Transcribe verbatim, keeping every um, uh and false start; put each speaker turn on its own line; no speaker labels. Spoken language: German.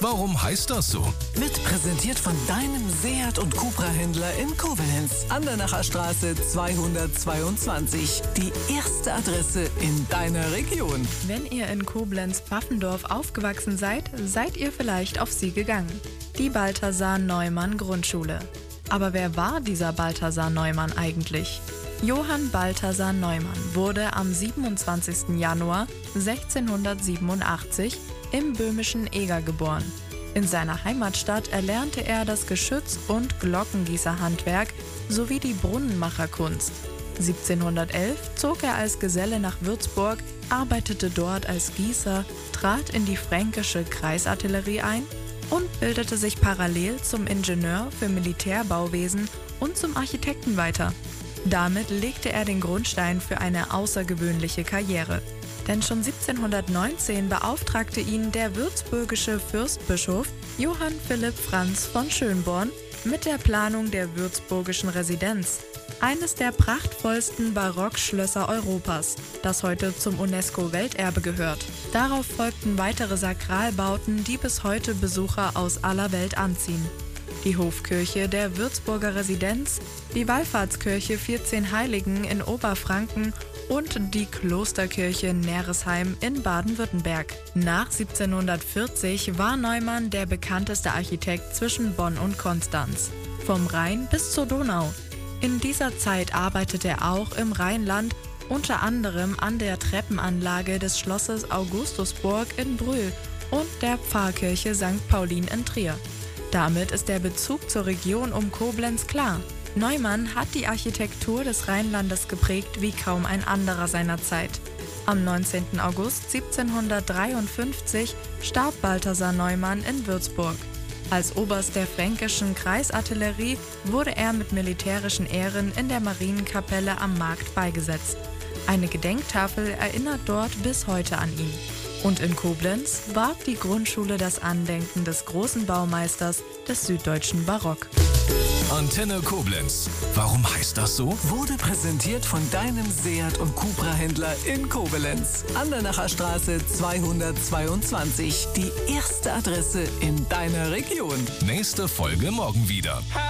Warum heißt das so?
Wird präsentiert von deinem Seat und Cupra-Händler in Koblenz. Andernacher Straße zweihundertzweiundzwanzig. Die erste Adresse in deiner Region.
Wenn ihr in Koblenz-Pfaffendorf aufgewachsen seid, seid ihr vielleicht auf sie gegangen. Die Balthasar Neumann Grundschule. Aber wer war dieser Balthasar Neumann eigentlich? Johann Balthasar Neumann wurde am siebenundzwanzigsten Januar sechzehnhundertsiebenundachtzig im böhmischen Eger geboren. In seiner Heimatstadt erlernte er das Geschütz- und Glockengießerhandwerk sowie die Brunnenmacherkunst. siebzehnhundertelf zog er als Geselle nach Würzburg, arbeitete dort als Gießer, trat in die fränkische Kreisartillerie ein und bildete sich parallel zum Ingenieur für Militärbauwesen und zum Architekten weiter. Damit legte er den Grundstein für eine außergewöhnliche Karriere. Denn schon siebzehnhundertneunzehn beauftragte ihn der würzburgische Fürstbischof Johann Philipp Franz von Schönborn mit der Planung der würzburgischen Residenz, eines der prachtvollsten Barockschlösser Europas, das heute zum UNESCO-Welterbe gehört. Darauf folgten weitere Sakralbauten, die bis heute Besucher aus aller Welt anziehen. Die Hofkirche der Würzburger Residenz, die Wallfahrtskirche vierzehn Heiligen in Oberfranken und die Klosterkirche Neresheim in Baden-Württemberg. Nach siebzehnhundertvierzig war Neumann der bekannteste Architekt zwischen Bonn und Konstanz, vom Rhein bis zur Donau. In dieser Zeit arbeitete er auch im Rheinland, unter anderem an der Treppenanlage des Schlosses Augustusburg in Brühl und der Pfarrkirche Sankt Paulin in Trier. Damit ist der Bezug zur Region um Koblenz klar. Neumann hat die Architektur des Rheinlandes geprägt wie kaum ein anderer seiner Zeit. Am neunzehnten August siebzehnhundertdreiundfünfzig starb Balthasar Neumann in Würzburg. Als Oberst der fränkischen Kreisartillerie wurde er mit militärischen Ehren in der Marienkapelle am Markt beigesetzt. Eine Gedenktafel erinnert dort bis heute an ihn. Und in Koblenz wahrt die Grundschule das Andenken des großen Baumeisters des süddeutschen Barock.
Antenne Koblenz. Warum heißt das so?
Wurde präsentiert von deinem Seat und Cupra-Händler in Koblenz. Andernacher Straße zweihundertzweiundzwanzig. Die erste Adresse in deiner Region.
Nächste Folge morgen wieder.